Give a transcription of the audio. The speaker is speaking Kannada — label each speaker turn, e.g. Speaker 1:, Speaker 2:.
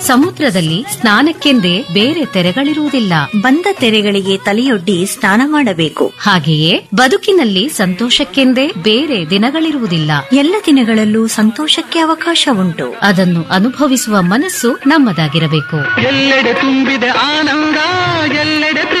Speaker 1: ಸಮುದ್ರದಲ್ಲಿ ಸ್ನಾನಕ್ಕೆಂದೇ ಬೇರೆ ತೆರೆಗಳಿರುವುದಿಲ್ಲ.
Speaker 2: ಬಂದ ತೆರೆಗಳಿಗೆ ತಲೆಯೊಡ್ಡಿ ಸ್ನಾನ ಮಾಡಬೇಕು.
Speaker 1: ಹಾಗೆಯೇ ಬದುಕಿನಲ್ಲಿ ಸಂತೋಷಕ್ಕೆಂದೇ ಬೇರೆ ದಿನಗಳಿರುವುದಿಲ್ಲ.
Speaker 2: ಎಲ್ಲ ದಿನಗಳಲ್ಲೂ ಸಂತೋಷಕ್ಕೆ ಅವಕಾಶ ಉಂಟು.
Speaker 1: ಅದನ್ನು ಅನುಭವಿಸುವ ಮನಸ್ಸು ನಮ್ಮದಾಗಿರಬೇಕು.
Speaker 3: ಎಲ್ಲೆಡೆ ತುಂಬಿದೆ ಆನಂದ, ಎಲ್ಲೆಡೆ